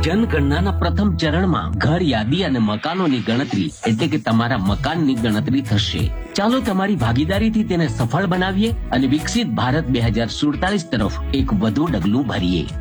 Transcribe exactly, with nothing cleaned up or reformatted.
જનગણનાના પ્રથમ ચરણમાં ઘર યાદી અને મકાનોની ગણતરી એટલે કે તમારા મકાનની ગણતરી થશે. ચાલો તમારી ભાગીદારીથી તેને સફળ બનાવીએ અને વિકસિત ભારત બે હજાર સુડતાલીસ તરફ એક વધુ ડગલું ભરીએ.